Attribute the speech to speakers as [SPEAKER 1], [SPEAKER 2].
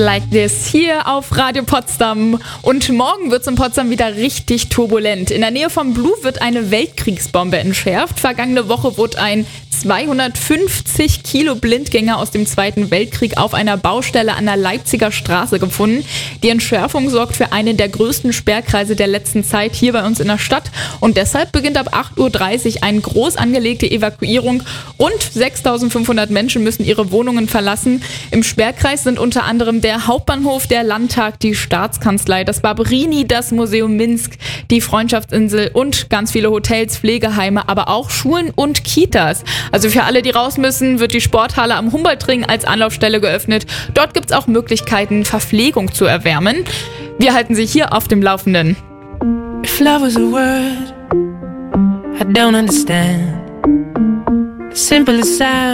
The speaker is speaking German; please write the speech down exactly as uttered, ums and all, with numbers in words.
[SPEAKER 1] Like this hier auf Radio Potsdam. Und morgen wird es in Potsdam wieder richtig turbulent. In der Nähe vom Blue wird eine Weltkriegsbombe entschärft. Vergangene Woche wurde ein zweihundertfünfzig Kilo Blindgänger aus dem Zweiten Weltkrieg auf einer Baustelle an der Leipziger Straße gefunden. Die Entschärfung sorgt für einen der größten Sperrkreise der letzten Zeit hier bei uns in der Stadt. Und deshalb beginnt ab acht Uhr dreißig eine groß angelegte Evakuierung. Rund sechstausendfünfhundert Menschen müssen ihre Wohnungen verlassen. Im Sperrkreis sind unter anderem der Hauptbahnhof, der Landtag, die Staatskanzlei, das Barberini, das Museum Minsk, die Freundschaftsinsel und ganz viele Hotels, Pflegeheime, aber auch Schulen und Kitas. Also für alle, die raus müssen, wird die Sporthalle am Humboldtring als Anlaufstelle geöffnet. Dort gibt es auch Möglichkeiten, Verpflegung zu erwärmen. Wir halten Sie hier auf dem Laufenden.
[SPEAKER 2] If love was a word, I don't understand. Simple as sound.